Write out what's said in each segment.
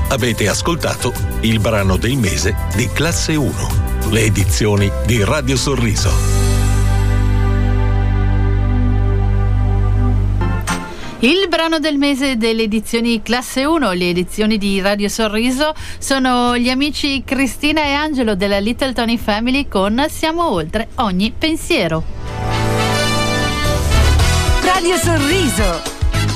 Avete ascoltato il brano del mese di Classe 1, le edizioni di Radio Sorriso. Il brano del mese delle edizioni Classe 1, le edizioni di Radio Sorriso, sono gli amici Cristina e Angelo della Little Tony Family con Siamo oltre ogni pensiero. Radio Sorriso.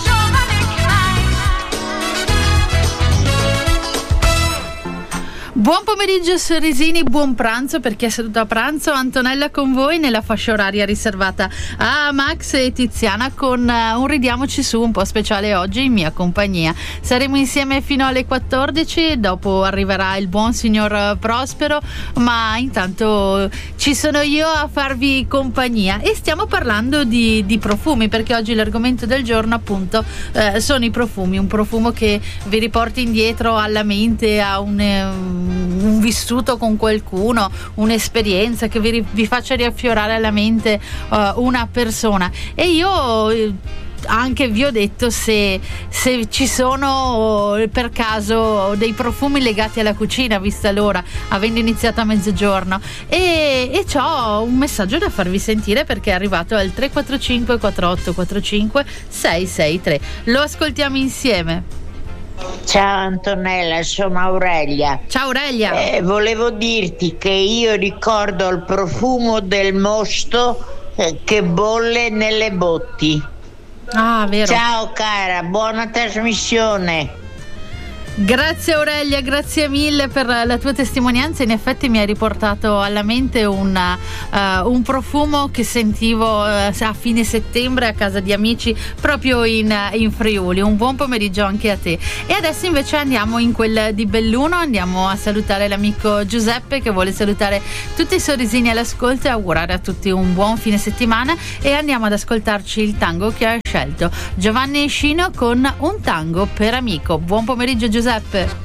Buon pomeriggio sorrisini, buon pranzo per chi è seduto a pranzo. Antonella con voi nella fascia oraria riservata a Max e Tiziana con un ridiamoci su un po' speciale oggi in mia compagnia. Saremo insieme fino alle 14, dopo arriverà il buon signor Prospero, ma intanto ci sono io a farvi compagnia e stiamo parlando di profumi, perché oggi l'argomento del giorno appunto sono i profumi, un profumo che vi riporti indietro alla mente, a un vissuto con qualcuno, un'esperienza che vi faccia riaffiorare alla mente una persona. E io anche vi ho detto se ci sono per caso dei profumi legati alla cucina, vista l'ora, avendo iniziato a mezzogiorno, e c'ho un messaggio da farvi sentire perché è arrivato al 345 4845 663. Lo ascoltiamo insieme. Ciao Antonella, sono Aurelia. Ciao Aurelia. Volevo dirti che io ricordo il profumo del mosto che bolle nelle botti. Ah, vero. Ciao cara, buona trasmissione. Grazie Aurelia, grazie mille per la tua testimonianza. In effetti mi hai riportato alla mente un profumo che sentivo a fine settembre a casa di amici proprio in Friuli. Un buon pomeriggio anche a te. E adesso invece andiamo in quel di Belluno, andiamo a salutare l'amico Giuseppe che vuole salutare tutti i sorrisini all'ascolto e augurare a tutti un buon fine settimana, e andiamo ad ascoltarci il tango che ha scelto Giovanni Scino con Un tango per amico. Buon pomeriggio Giuseppe.